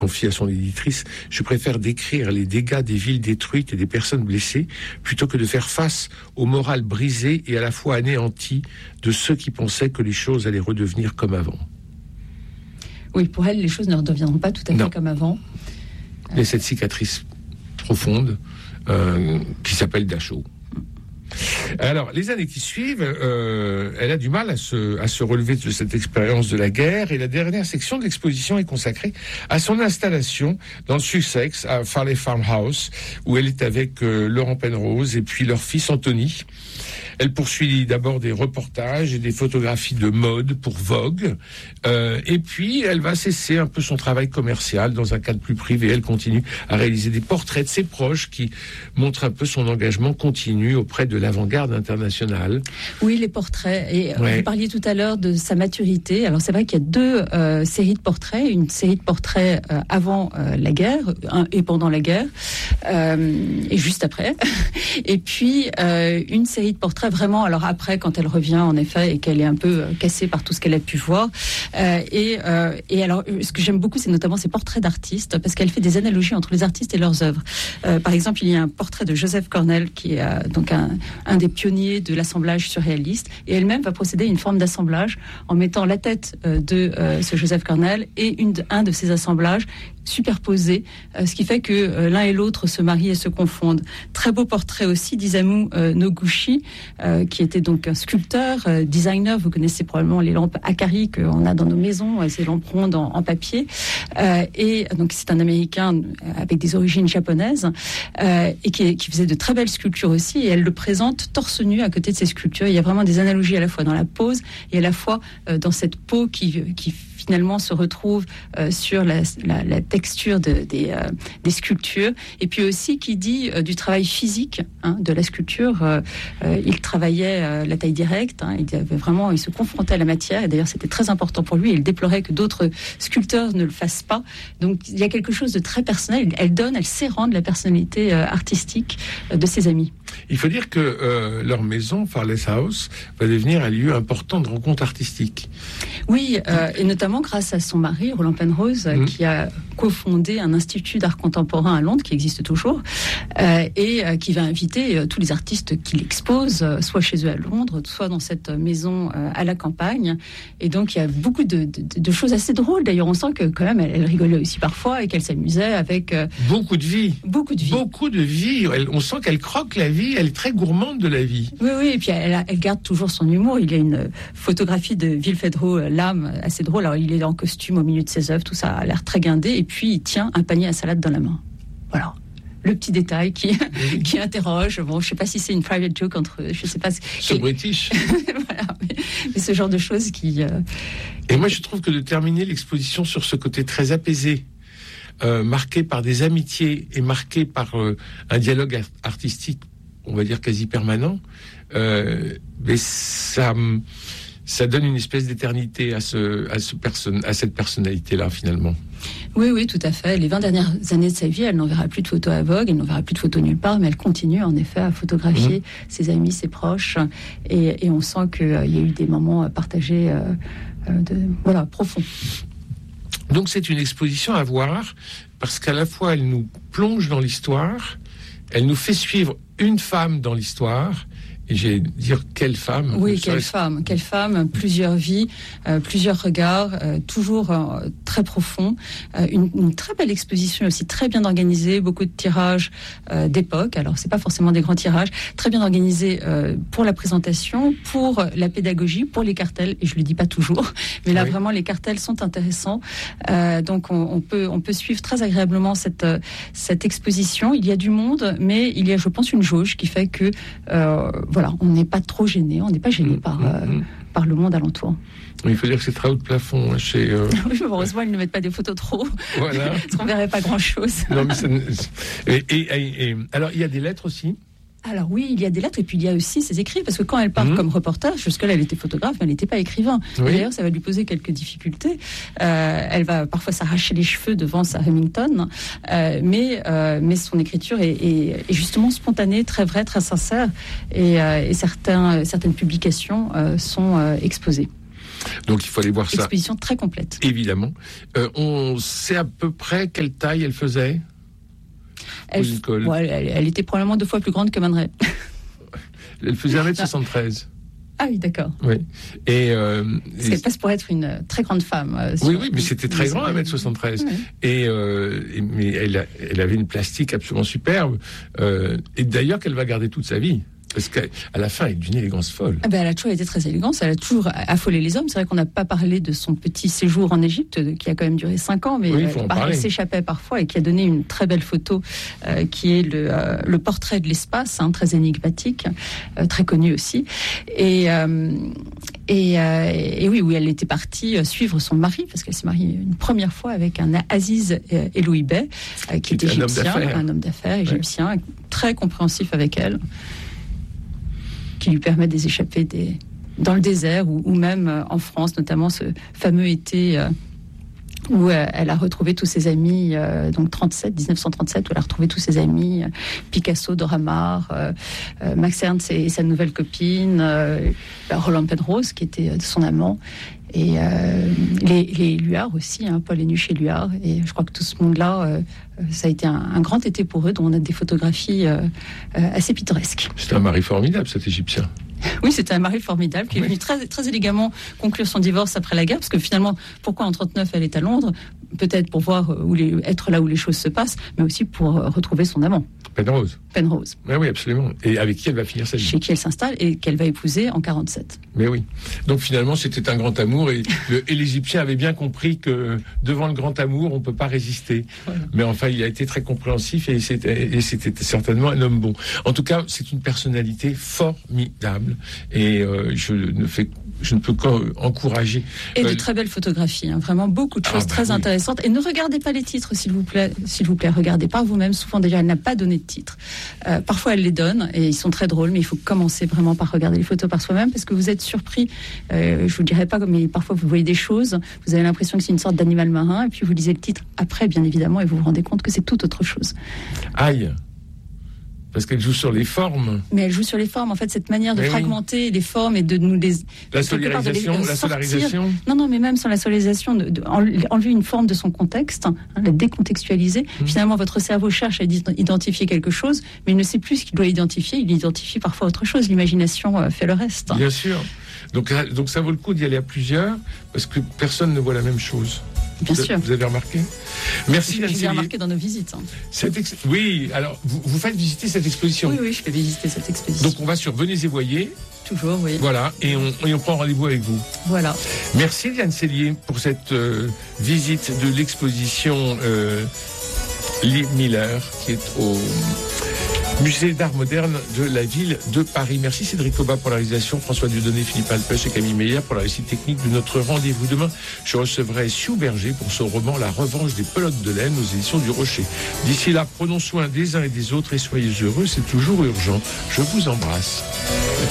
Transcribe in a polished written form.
confie à son éditrice, je préfère décrire les dégâts des villes détruites et des personnes blessées plutôt que de faire face au moral brisé et à la fois anéanti de ceux qui pensaient que les choses allaient redevenir comme avant. Oui, pour elle, les choses ne redeviendront pas tout à fait comme avant. Il y a cette cicatrice profonde qui s'appelle Dachau. Alors, les années qui suivent, elle a du mal à se relever de cette expérience de la guerre, et la dernière section de l'exposition est consacrée à son installation dans le Sussex, à Farley Farmhouse, où elle est avec Laurent Penrose et puis leur fils Anthony. Elle poursuit d'abord des reportages et des photographies de mode pour Vogue, et puis elle va cesser un peu son travail commercial dans un cadre plus privé. Elle continue à réaliser des portraits de ses proches qui montrent un peu son engagement continu auprès de l'avant-garde internationale. Oui, les portraits. Et vous parliez tout à l'heure de sa maturité. Alors c'est vrai qu'il y a deux séries de portraits. Une série de portraits avant la guerre et pendant la guerre et juste après. Et puis une série de portraits vraiment, alors après, quand elle revient en effet et qu'elle est un peu cassée par tout ce qu'elle a pu voir. Et alors, ce que j'aime beaucoup, c'est notamment ses portraits d'artistes, parce qu'elle fait des analogies entre les artistes et leurs œuvres. Par exemple, il y a un portrait de Joseph Cornell, qui est donc un des pionniers de l'assemblage surréaliste, et elle-même va procéder à une forme d'assemblage en mettant la tête de ce Joseph Cornell et un de ses assemblages superposés, ce qui fait que l'un et l'autre se marient et se confondent. Très beau portrait aussi d'Isamu Noguchi, qui était donc un sculpteur, designer. Vous connaissez probablement les lampes Akari qu'on a dans nos maisons, ces lampes rondes en papier. Et donc c'est un Américain avec des origines japonaises et qui faisait de très belles sculptures aussi. Et elle le présente torse nu à côté de ses sculptures. Il y a vraiment des analogies à la fois dans la pose et à la fois dans cette peau qui finalement se retrouve sur la texture des sculptures, et puis aussi qui dit du travail physique de la sculpture. Il travaillait la taille directe, il se confrontait à la matière, et d'ailleurs c'était très important pour lui. Il déplorait que d'autres sculpteurs ne le fassent pas. Donc il y a quelque chose de très personnel. Elle sait rendre la personnalité artistique de ses amis. Il faut dire que leur maison, Farley House, va devenir un lieu important de rencontres artistiques. Oui, et notamment grâce à son mari, Roland Penrose, qui a cofondé un institut d'art contemporain à Londres, qui existe toujours, et qui va inviter tous les artistes qu'il expose, soit chez eux à Londres, soit dans cette maison à la campagne. Et donc, il y a beaucoup de choses assez drôles. D'ailleurs, on sent que quand même, elle rigolait aussi parfois et qu'elle s'amusait avec... Beaucoup de vie. Beaucoup de vie. Beaucoup de vie. On sent qu'elle croque la vie. Elle est très gourmande de la vie. Oui, et puis elle garde toujours son humour. Il y a une photographie de Vilfredo Lamm assez drôle. Alors, il est en costume au milieu de ses œuvres, tout ça a l'air très guindé, et puis il tient un panier à salade dans la main. Voilà. Le petit détail qui interroge. Bon, je ne sais pas si c'est une private joke entre eux, je ne sais pas. C'est British. Voilà, mais ce genre de choses qui... Et moi, je trouve que de terminer l'exposition sur ce côté très apaisé, marqué par des amitiés et marqué par un dialogue artistique, on va dire quasi permanent, mais ça donne une espèce d'éternité à cette personnalité-là, finalement. Oui, tout à fait. Les 20 dernières années de sa vie, elle n'enverra plus de photos à Vogue, elle n'enverra plus de photos nulle part, mais elle continue en effet à photographier ses amis, ses proches, et on sent qu'il y a eu des moments partagés profonds. Donc c'est une exposition à voir, parce qu'à la fois elle nous plonge dans l'histoire, elle nous fait suivre une femme dans l'histoire. Et j'ai dire quelle femme. Oui, quelle femme, plusieurs vies, plusieurs regards, toujours très profonds. Une très belle exposition aussi, très bien organisée, beaucoup de tirages d'époque. Alors, c'est pas forcément des grands tirages, très bien organisés pour la présentation, pour la pédagogie, pour les cartels. Et je le dis pas toujours, mais là vraiment les cartels sont intéressants. Donc, on peut suivre très agréablement cette exposition. Il y a du monde, mais il y a, je pense, une jauge qui fait que on n'est pas trop gêné, on n'est pas gêné par le monde alentour. Il faut dire que c'est très haut de plafond chez... Oui, heureusement, ils ne mettent pas des photos trop. Voilà. Parce qu'on ne verrait pas grand-chose. Non, mais et alors, il y a des lettres aussi. Alors oui, il y a des lettres, et puis il y a aussi ses écrits, parce que quand elle part comme reporter, jusque-là elle était photographe, mais elle n'était pas écrivain. Oui. Et d'ailleurs, ça va lui poser quelques difficultés. Elle va parfois s'arracher les cheveux devant sa Remington, mais son écriture est justement spontanée, très vraie, très sincère, et certaines publications sont exposées. Donc il faut aller voir ça. Exposition très complète. Évidemment. On sait à peu près quelle taille elle faisait. Elle était probablement 2 fois plus grande que Man Ray. Elle faisait 1m73. Ah oui, d'accord. Oui. Elle passe pour être une très grande femme. Oui, mais c'était très grand, 1m73. Oui. Mais elle avait une plastique absolument superbe. Et d'ailleurs, qu'elle va garder toute sa vie. Parce qu'à la fin, elle est d'une élégance folle. Elle a toujours été très élégante, elle a toujours affolé les hommes. C'est vrai qu'on n'a pas parlé de son petit séjour en Égypte, qui a quand même duré 5 ans, mais elle s'échappait parfois et qui a donné une très belle photo, qui est le portrait de l'espace, très énigmatique, très connu aussi. Et oui, où elle était partie suivre son mari, parce qu'elle s'est mariée une première fois avec un Aziz Eloui Bey, qui est égyptien, un homme d'affaires égyptien, très compréhensif avec elle, qui lui permet de les échapper dans le désert ou même en France, notamment ce fameux été où elle a retrouvé tous ses amis, donc 1937, où elle a retrouvé tous ses amis, Picasso, Dora Maar, Max Ernst et sa nouvelle copine, Roland Penrose, qui était son amant, et les Luard aussi, Paul Énuchet Luard, et je crois que tout ce monde-là, ça a été un grand été pour eux, dont on a des photographies assez pittoresques. C'était un mari formidable, cet Égyptien. Oui, c'était un mari formidable qui est venu très, très élégamment conclure son divorce après la guerre, parce que finalement, pourquoi en 1939 elle est à Londres? Peut-être pour voir être là où les choses se passent, mais aussi pour retrouver son amant. Penrose. Oui, absolument. Et avec qui elle va finir sa vie. Chez qui elle s'installe et qu'elle va épouser en 47. Mais oui. Donc finalement, c'était un grand amour et l'Égyptien avait bien compris que devant le grand amour, on ne peut pas résister. Voilà. Mais enfin, il a été très compréhensif et c'était certainement un homme bon. En tout cas, c'est une personnalité formidable et je ne peux qu'encourager. Et de très belles photographies, vraiment beaucoup de choses très intéressantes. Et ne regardez pas les titres, s'il vous plaît, regardez par vous-même. Souvent, déjà, elle n'a pas donné de titres. Parfois, elle les donne et ils sont très drôles, mais il faut commencer vraiment par regarder les photos par soi-même parce que vous êtes surpris. Je vous dirai pas, mais parfois vous voyez des choses, vous avez l'impression que c'est une sorte d'animal marin, et puis vous lisez le titre après, bien évidemment, et vous vous rendez compte que c'est tout autre chose. Aïe! Parce qu'elle joue sur les formes. Mais elle joue sur les formes. En fait, cette manière de fragmenter les formes et de nous les... La solarisation. Non, mais même sans la solarisation, enlever une forme de son contexte, la décontextualiser. Finalement, votre cerveau cherche à identifier quelque chose, mais il ne sait plus ce qu'il doit identifier. Il identifie parfois autre chose. L'imagination fait le reste. Bien sûr. Donc ça vaut le coup d'y aller à plusieurs, parce que personne ne voit la même chose. Bien sûr. Vous avez remarqué? Merci, Yann Cellier. Je l'ai remarqué dans nos visites. Oui, alors vous faites visiter cette exposition. Oui, je fais visiter cette exposition. Donc on va sur Venez et voyez. Toujours, oui. Voilà, et on prend rendez-vous avec vous. Voilà. Merci Yann Cellier pour cette visite de l'exposition Liv Miller qui est au Musée d'art moderne de la ville de Paris. Merci Cédric Oba pour la réalisation, François Dieudonné, Philippe Alpech et Camille Meyer pour la réussite technique de notre rendez-vous. Demain, je recevrai Sue Berger pour son roman La revanche des pelotes de laine aux éditions du Rocher. D'ici là, prenons soin des uns et des autres et soyez heureux, c'est toujours urgent. Je vous embrasse.